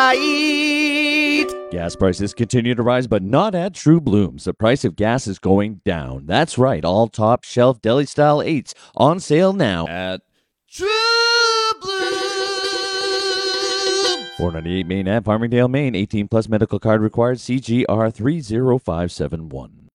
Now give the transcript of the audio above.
right. Gas prices continue to rise, but not at True Blooms. The price of gas is going down. That's right, all top shelf deli style 8s on sale now at True Blue. 498 Main Ave, Farmingdale, Maine. 18 plus medical card required. CGR 30571.